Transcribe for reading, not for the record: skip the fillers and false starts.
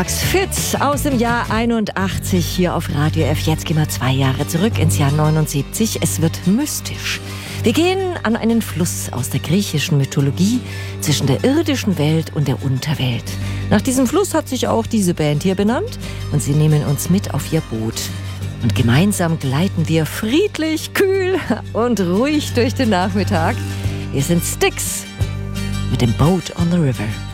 Alex Fitz aus dem Jahr 81 hier auf Radio F. Jetzt gehen wir 2 Jahre zurück ins Jahr 79. Es wird mystisch. Wir gehen an einen Fluss aus der griechischen Mythologie zwischen der irdischen Welt und der Unterwelt. Nach diesem Fluss hat sich auch diese Band hier benannt und sie nehmen uns mit auf ihr Boot. Und gemeinsam gleiten wir friedlich, kühl und ruhig durch den Nachmittag. Wir sind Styx mit dem Boat on the River.